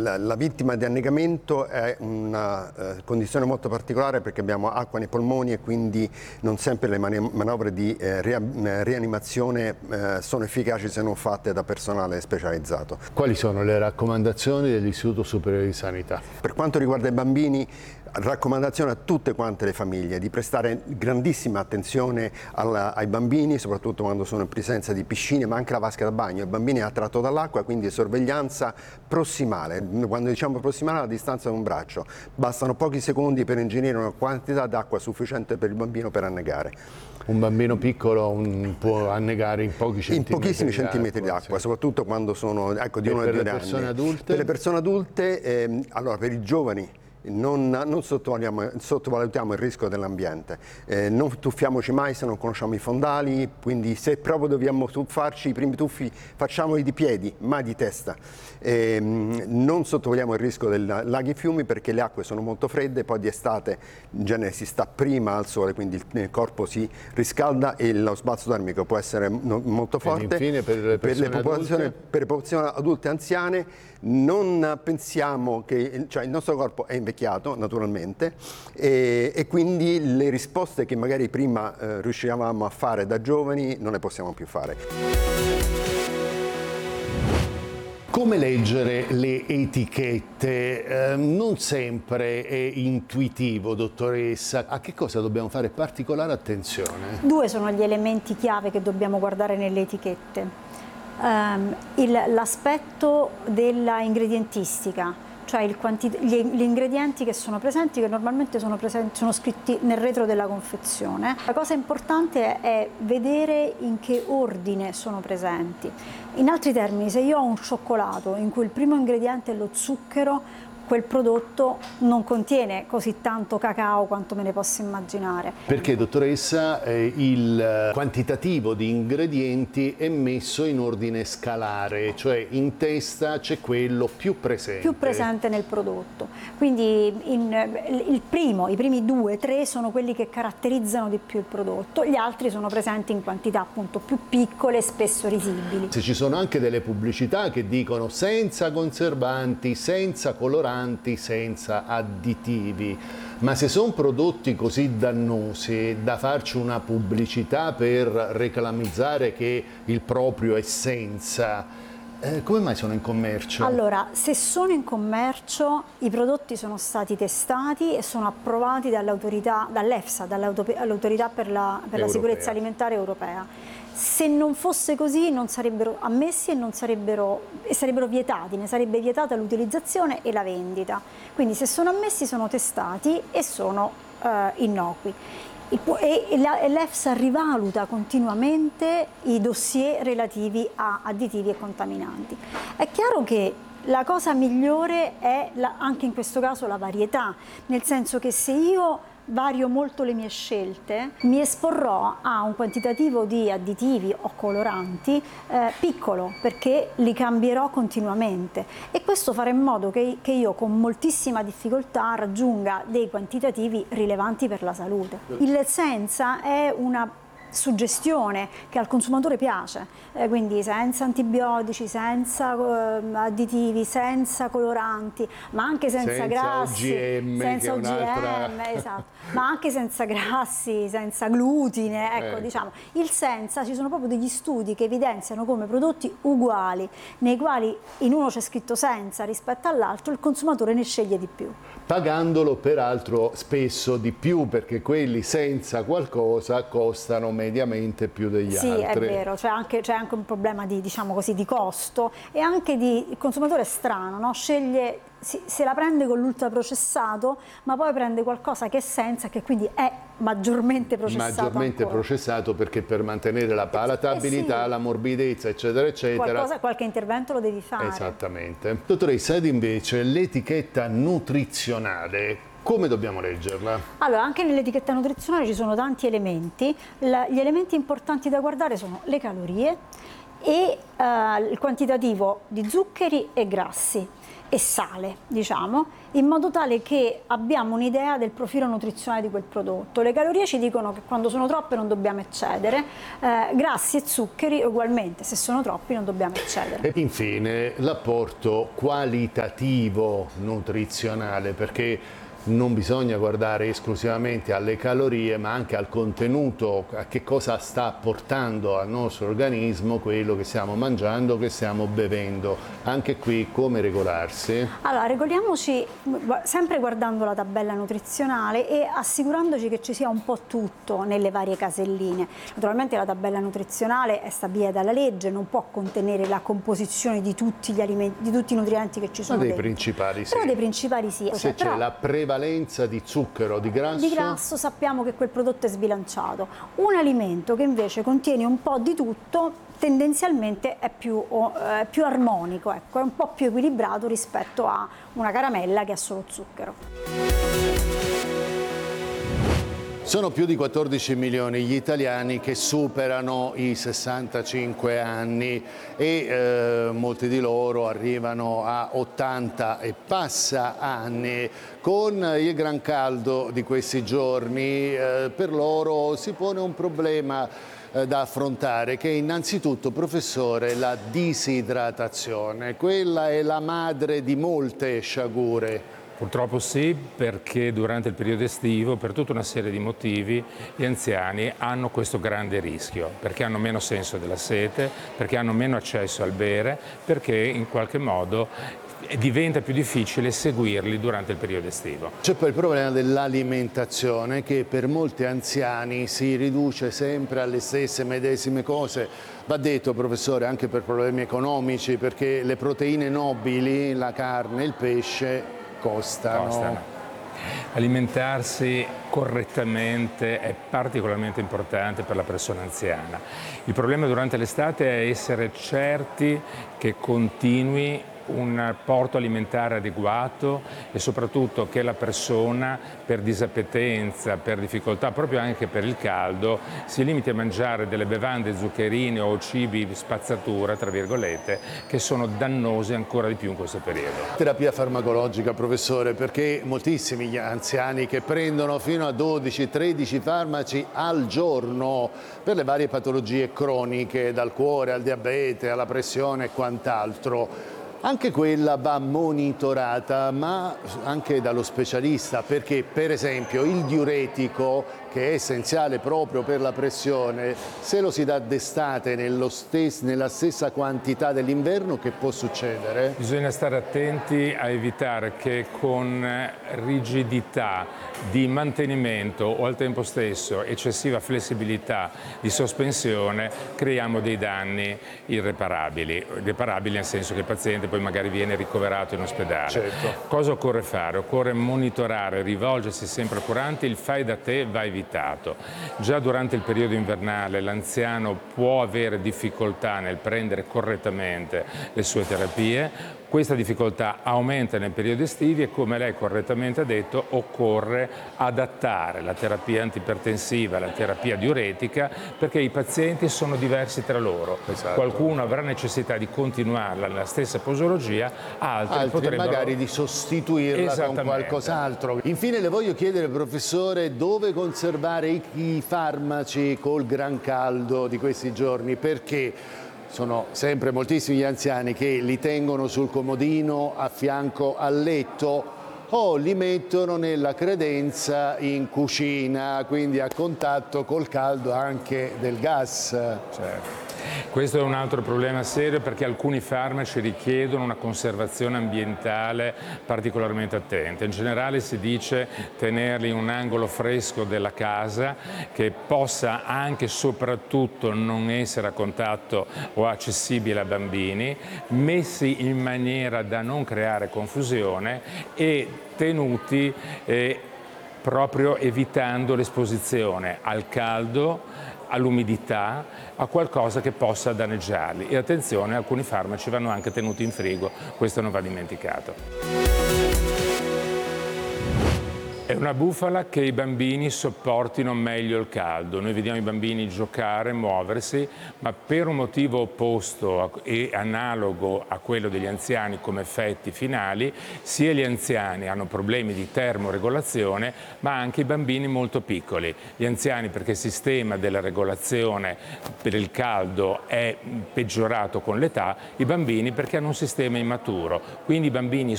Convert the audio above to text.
La vittima di annegamento è una condizione molto particolare perché abbiamo acqua nei polmoni e quindi non sempre le manovre di rianimazione sono efficaci se non fatte da personale specializzato. Quali sono le raccomandazioni dell'Istituto Superiore di Sanità? Per quanto riguarda i bambini, raccomandazione a tutte quante le famiglie di prestare grandissima attenzione ai bambini, soprattutto quando sono in presenza di piscine, ma anche la vasca da bagno. Il bambino è attratto dall'acqua, quindi sorveglianza prossimale. Quando diciamo prossimale, alla distanza di un braccio. Bastano pochi secondi per ingerire una quantità d'acqua sufficiente per il bambino per annegare. Un bambino piccolo può annegare in pochi centimetri, in pochissimi centimetri d'acqua, sì. Soprattutto quando sono di 1 per e 2 le anni. persone adulte? Per le persone adulte, allora per i giovani non sottovalutiamo il rischio dell'ambiente, non tuffiamoci mai se non conosciamo i fondali, quindi se proprio dobbiamo tuffarci i primi tuffi facciamoli di piedi, mai di testa. Non sottovalutiamo il rischio dei laghi e fiumi perché le acque sono molto fredde, poi di estate in genere si sta prima al sole, quindi il corpo si riscalda e lo sbalzo termico può essere molto forte. Ed infine per le popolazioni adulte e anziane non pensiamo che il nostro corpo è invecchiato naturalmente e quindi le risposte che magari prima riuscivamo a fare da giovani non le possiamo più fare. Come leggere le etichette? Non sempre è intuitivo, dottoressa. A che cosa dobbiamo fare particolare attenzione? 2 sono gli elementi chiave che dobbiamo guardare nelle etichette. L'aspetto della ingredientistica, cioè gli ingredienti che sono presenti, che normalmente sono scritti nel retro della confezione. La cosa importante è vedere in che ordine sono presenti. In altri termini, se io ho un cioccolato in cui il primo ingrediente è lo zucchero, quel prodotto non contiene così tanto cacao quanto me ne posso immaginare. Perché, dottoressa, il quantitativo di ingredienti è messo in ordine scalare, cioè in testa c'è quello più presente. Più presente nel prodotto. Quindi i primi 2, 3 sono quelli che caratterizzano di più il prodotto, gli altri sono presenti in quantità appunto più piccole e spesso risibili. Se ci sono anche delle pubblicità che dicono senza conservanti, senza coloranti, senza additivi, ma se sono prodotti così dannosi da farci una pubblicità per reclamizzare che il proprio è senza, come mai sono in commercio? Allora, se sono in commercio, i prodotti sono stati testati e sono approvati dall'EFSA, dall'autorità per la sicurezza alimentare europea. Se non fosse così non sarebbero ammessi e sarebbero vietati, ne sarebbe vietata l'utilizzazione e la vendita. Quindi se sono ammessi sono testati e sono innocui. E l'EFSA rivaluta continuamente i dossier relativi a additivi e contaminanti. È chiaro che la cosa migliore è anche in questo caso la varietà, nel senso che se io vario molto le mie scelte, mi esporrò a un quantitativo di additivi o coloranti piccolo, perché li cambierò continuamente e questo farà in modo che io con moltissima difficoltà raggiunga dei quantitativi rilevanti per la salute. Il senza è una suggestione che al consumatore piace, quindi senza antibiotici, senza additivi, senza coloranti, ma anche senza grassi, senza OGM, esatto, ma anche senza grassi, senza glutine, ecco, diciamo, il senza, ci sono proprio degli studi che evidenziano come prodotti uguali, nei quali in uno c'è scritto senza rispetto all'altro, il consumatore ne sceglie di più. Pagandolo peraltro spesso di più, perché quelli senza qualcosa costano mediamente più degli altri. Sì, è vero, c'è anche un problema di, diciamo così, di costo e anche il consumatore è strano, no? Sceglie, se la prende con l'ultraprocessato, ma poi prende qualcosa che è senza, che quindi è maggiormente processato. Maggiormente processato, perché per mantenere la palatabilità, sì, la morbidezza, eccetera, eccetera. Qualche intervento lo devi fare. Esattamente. Dottoressa, ed invece l'etichetta nutrizionale, come dobbiamo leggerla? Allora, anche nell'etichetta nutrizionale ci sono tanti elementi. Gli elementi importanti da guardare sono le calorie, e il quantitativo di zuccheri e grassi e sale, diciamo, in modo tale che abbiamo un'idea del profilo nutrizionale di quel prodotto. Le calorie ci dicono che quando sono troppe non dobbiamo eccedere, grassi e zuccheri ugualmente, se sono troppi non dobbiamo eccedere. E infine l'apporto qualitativo nutrizionale, perché non bisogna guardare esclusivamente alle calorie, ma anche al contenuto, a che cosa sta apportando al nostro organismo quello che stiamo mangiando, che stiamo bevendo. Anche qui come regolarsi? Allora, regoliamoci sempre guardando la tabella nutrizionale e assicurandoci che ci sia un po' tutto nelle varie caselline. Naturalmente la tabella nutrizionale è stabilita dalla legge, non può contenere la composizione di tutti gli alimenti, di tutti i nutrienti che ci sono dentro. dentro. Principali sì. Però dei principali sì. Se c'è la prevalenza di zucchero, di grasso, sappiamo che quel prodotto è sbilanciato. Un alimento che invece contiene un po' di tutto tendenzialmente è più armonico, ecco, è un po' più equilibrato rispetto a una caramella che ha solo zucchero. Sono più di 14 milioni gli italiani che superano i 65 anni e molti di loro arrivano a 80 e passa anni. Con il gran caldo di questi giorni per loro si pone un problema da affrontare, che è innanzitutto, professore, la disidratazione. Quella è la madre di molte sciagure. Purtroppo sì, perché durante il periodo estivo, per tutta una serie di motivi, gli anziani hanno questo grande rischio, perché hanno meno senso della sete, perché hanno meno accesso al bere, perché in qualche modo diventa più difficile seguirli durante il periodo estivo. C'è poi il problema dell'alimentazione, che per molti anziani si riduce sempre alle stesse medesime cose. Va detto, professore, anche per problemi economici, perché le proteine nobili, la carne, il pesce, costano. Alimentarsi correttamente è particolarmente importante per la persona anziana. Il problema durante l'estate è essere certi che continui un apporto alimentare adeguato e soprattutto che la persona, per disappetenza, per difficoltà, proprio anche per il caldo, si limiti a mangiare delle bevande zuccherine o cibi spazzatura, tra virgolette, che sono dannosi ancora di più in questo periodo. Terapia farmacologica, professore, perché moltissimi gli anziani che prendono fino a 12-13 farmaci al giorno per le varie patologie croniche, dal cuore al diabete, alla pressione e quant'altro. Anche quella va monitorata, ma anche dallo specialista, perché per esempio il diuretico, che è essenziale proprio per la pressione, se lo si dà d'estate nella stessa quantità dell'inverno, che può succedere? Bisogna stare attenti a evitare che con rigidità di mantenimento o al tempo stesso eccessiva flessibilità di sospensione creiamo dei danni irreparabili nel senso che il paziente poi magari viene ricoverato in ospedale. Certo. Cosa occorre fare? Occorre monitorare, rivolgersi sempre al curante, il fai da te va evitato. Già durante il periodo invernale l'anziano può avere difficoltà nel prendere correttamente le sue terapie. Questa difficoltà aumenta nei periodi estivi e, come lei correttamente ha detto, occorre adattare la terapia antipertensiva, la terapia diuretica, perché i pazienti sono diversi tra loro. Esatto. Qualcuno avrà necessità di continuarla nella stessa posologia, altri potrebbero magari di sostituirla con qualcos'altro. Infine le voglio chiedere, professore, dove conservare i farmaci col gran caldo di questi giorni, perché sono sempre moltissimi gli anziani che li tengono sul comodino a fianco al letto o li mettono nella credenza in cucina, quindi a contatto col caldo anche del gas. Certo. Questo è un altro problema serio, perché alcuni farmaci richiedono una conservazione ambientale particolarmente attenta. In generale si dice tenerli in un angolo fresco della casa, che possa anche e soprattutto non essere a contatto o accessibile a bambini, messi in maniera da non creare confusione e tenuti proprio evitando l'esposizione al caldo, all'umidità, a qualcosa che possa danneggiarli. E attenzione, alcuni farmaci vanno anche tenuti in frigo, questo non va dimenticato. È una bufala che i bambini sopportino meglio il caldo. Noi vediamo i bambini giocare, muoversi, ma per un motivo opposto e analogo a quello degli anziani come effetti finali, sia gli anziani hanno problemi di termoregolazione, ma anche i bambini molto piccoli. Gli anziani perché il sistema della regolazione per il caldo è peggiorato con l'età, i bambini perché hanno un sistema immaturo. Quindi i bambini